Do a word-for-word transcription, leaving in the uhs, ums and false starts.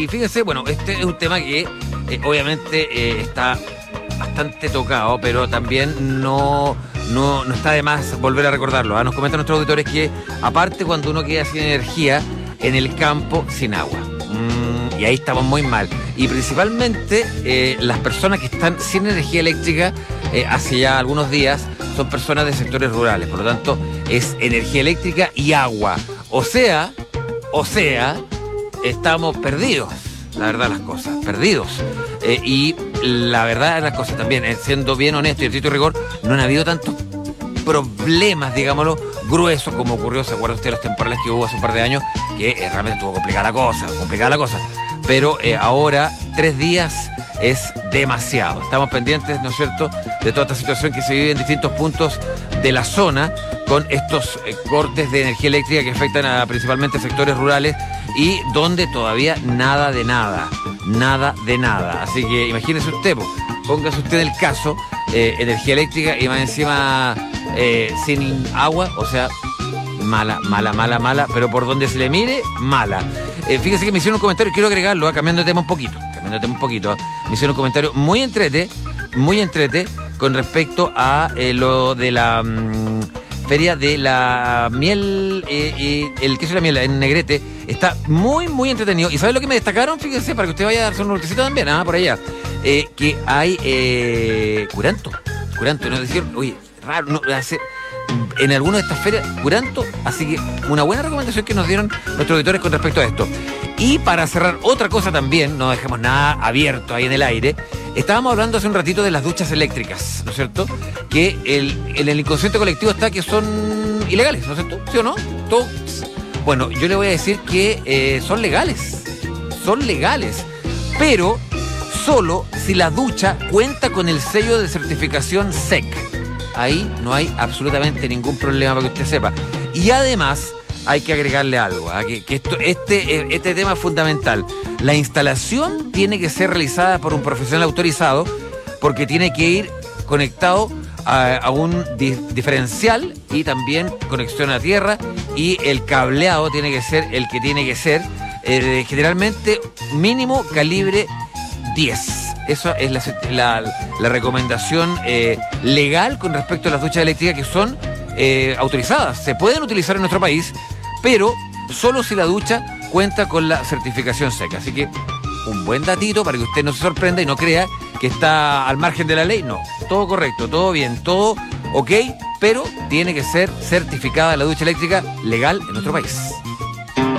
fíjense, bueno, este es un tema que eh, obviamente eh, está bastante tocado, pero también no, no, no está de más volver a recordarlo. ¿eh? Nos comentan nuestros auditores que, aparte, cuando uno queda sin energía, en el campo, sin agua. Mm, y ahí estamos muy mal. Y principalmente eh, las personas que están sin energía eléctrica eh, hace ya algunos días son personas de sectores rurales. Por lo tanto, es energía eléctrica y agua. O sea, o sea, estamos perdidos. La verdad las cosas, perdidos. Eh, y la verdad de las cosas también, eh, siendo bien honesto y en estricto rigor, no han habido tantos problemas, digámoslo, gruesos como ocurrió, ¿se acuerdan ustedes los temporales que hubo hace un par de años? Que eh, realmente estuvo complicada la cosa, complicada la cosa. Pero eh, ahora, tres días es demasiado. Estamos pendientes, ¿no es cierto?, de toda esta situación que se vive en distintos puntos de la zona con estos eh, cortes de energía eléctrica que afectan a principalmente sectores rurales y donde todavía nada de nada, nada de nada. Así que imagínese usted, pues, póngase usted el caso, eh, energía eléctrica y más encima eh, sin agua, o sea, mala, mala, mala, mala, pero por donde se le mire, mala. Eh, fíjese que me hicieron un comentario, quiero agregarlo, ¿eh? cambiando de tema un poquito, cambiando de tema un poquito, ¿eh? me hicieron un comentario muy entrete, muy entrete con respecto a eh, lo de la mmm, feria de la miel, eh, eh, el queso de la miel en Negrete. Está muy, muy entretenido. ¿Y sabes lo que me destacaron? Fíjense, para que usted vaya a hacer un voltecito también, ah, por allá. Eh, que hay eh, curanto. Curanto, ¿no? Es decir, oye, raro, no, hace, en alguna de estas ferias, curanto. Así que una buena recomendación que nos dieron nuestros auditores con respecto a esto. Y para cerrar, otra cosa también, no dejemos nada abierto ahí en el aire. Estábamos hablando hace un ratito de las duchas eléctricas, ¿no es cierto? Que el, en el inconsciente colectivo está que son ilegales, ¿no es cierto? ¿Sí o no? Todo. Bueno, yo le voy a decir que eh, son legales, son legales, pero solo si la ducha cuenta con el sello de certificación S E C. Ahí no hay absolutamente ningún problema para que usted sepa. Y además hay que agregarle algo, ¿eh? que, que esto, este, este tema es fundamental. La instalación tiene que ser realizada por un profesional autorizado porque tiene que ir conectado a, a un di, diferencial y también conexión a tierra, y el cableado tiene que ser el que tiene que ser, eh, generalmente mínimo calibre diez. Esa es la, la, la recomendación eh, legal con respecto a las duchas eléctricas que son eh, autorizadas. Se pueden utilizar en nuestro país, pero solo si la ducha cuenta con la certificación S E C. Así que un buen datito para que usted no se sorprenda y no crea que está al margen de la ley. No, todo correcto, todo bien, todo ok, pero tiene que ser certificada la ducha eléctrica legal en nuestro país.